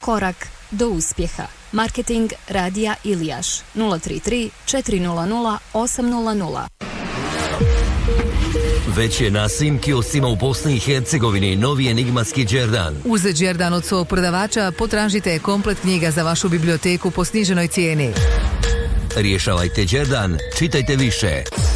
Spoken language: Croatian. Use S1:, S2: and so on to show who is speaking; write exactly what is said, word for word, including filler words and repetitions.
S1: korak do uspjeha. Marketing Radija Ilijaš nula tri tri četiri nula nula osam nula nula.
S2: Već je na svim kioscima u Bosni i Hercegovini novi enigmatski Đerdan.
S3: Uz Đerdan od svog prodavača potražite komplet knjiga za vašu biblioteku po sniženoj cijeni.
S2: Rješavajte Đerdan, čitajte više.